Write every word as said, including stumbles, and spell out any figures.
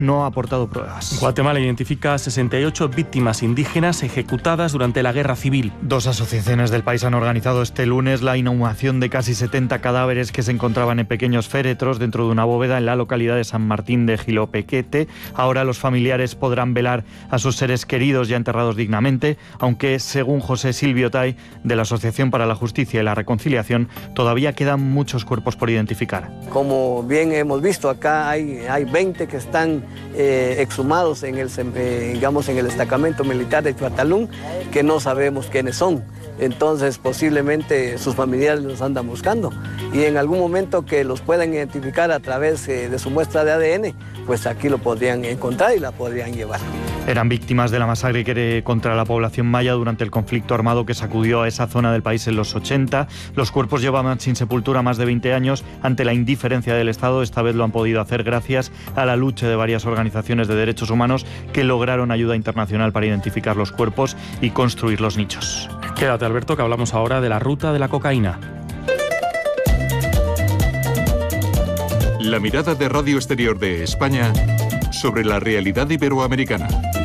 no ha aportado pruebas. Guatemala identifica sesenta y ocho víctimas indígenas ejecutadas durante la guerra civil. Dos asociaciones del país han organizado este lunes la inhumación de casi setenta cadáveres que se encontraban en pequeños féretros dentro de una bóveda en la localidad de San Martín de Jilopequete. Ahora los familiares podrán velar a sus seres queridos ya enterrados dignamente, aunque según José Silvio Tay, de la Asociación para la Justicia y la Reconciliación, todavía quedan muchos cuerpos por identificar. Como bien hemos visto, acá hay, hay veinte que están eh, exhumados en el, eh, digamos, en el destacamento militar de Chuatalún, que no sabemos quiénes son. Entonces posiblemente sus familiares los andan buscando y en algún momento que los puedan identificar a través eh, de su muestra de A D N, pues aquí lo podrían encontrar y la podrían llevar. Eran víctimas de la masacre contra la población maya durante el conflicto armado que sacudió a esa zona del país en los ochenta. Los cuerpos llevaban sin sepultura más de veinte años ante la indiferencia del Estado. Esta vez lo han podido hacer gracias a la lucha de varias organizaciones de derechos humanos que lograron ayuda internacional para identificar los cuerpos y construir los nichos. Quédate, Alberto, que hablamos ahora de la ruta de la cocaína. La mirada de Radio Exterior de España sobre la realidad iberoamericana.